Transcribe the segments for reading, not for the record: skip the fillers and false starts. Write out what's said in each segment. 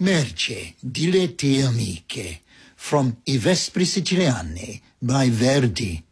Merce, diletti e amiche, from I Vespri Siciliani by Verdi.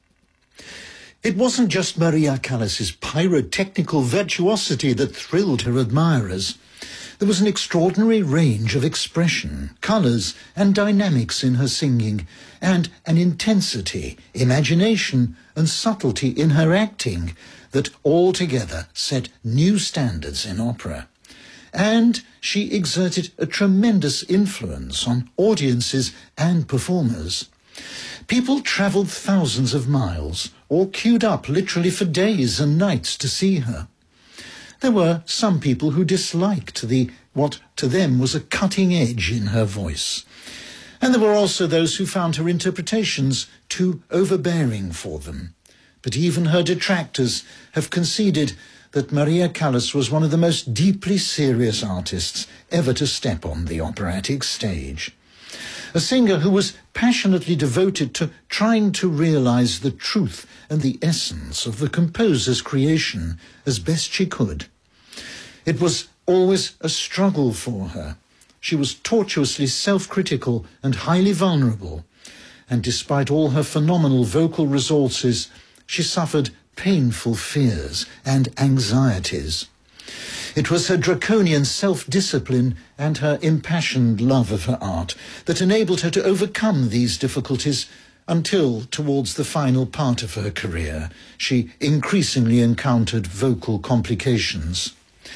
It wasn't just Maria Callas's pyrotechnical virtuosity that thrilled her admirers. There was an extraordinary range of expression, colours and dynamics in her singing, and an intensity, imagination and subtlety in her acting that altogether set new standards in opera. And she exerted a tremendous influence on audiences and performers. People travelled thousands of miles or queued up literally for days and nights to see her. There were some people who disliked what to them was a cutting edge in her voice. And there were also those who found her interpretations too overbearing for them. But even her detractors have conceded that Maria Callas was one of the most deeply serious artists ever to step on the operatic stage. A singer who was passionately devoted to trying to realize the truth and the essence of the composer's creation as best she could. It was always a struggle for her. She was tortuously self-critical and highly vulnerable, and despite all her phenomenal vocal resources, she suffered painful fears and anxieties. It was her draconian self-discipline and her impassioned love of her art that enabled her to overcome these difficulties until, towards the final part of her career, she increasingly encountered vocal complications.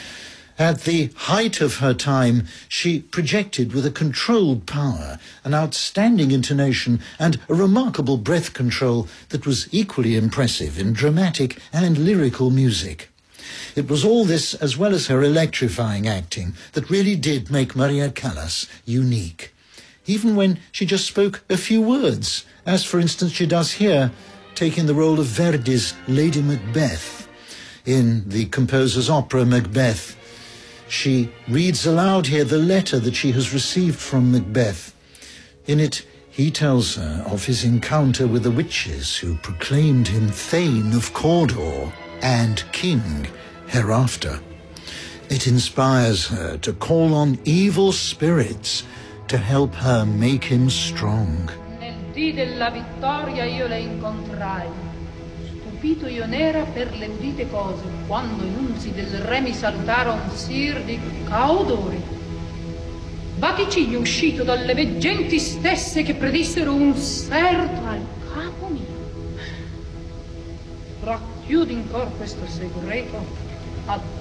At the height of her time, she projected with a controlled power, an outstanding intonation, and a remarkable breath control that was equally impressive in dramatic and lyrical music. It was all this, as well as her electrifying acting, that really did make Maria Callas unique. Even when she just spoke a few words, as for instance she does here, taking the role of Verdi's Lady Macbeth in the composer's opera Macbeth. She reads aloud here the letter that she has received from Macbeth. In it, he tells her of his encounter with the witches who proclaimed him Thane of Cawdor and King hereafter. It inspires her to call on evil spirits to help her make him strong. Nel dì della vittoria io le incontrai. Stupito io n'era per le udite cose, quando i nunzi del re mi salutaron sir di Cawdori. Vaticigno uscito dalle veggenti stesse che predissero un serto al capo mio. Racchiudi in cor questo segreto, a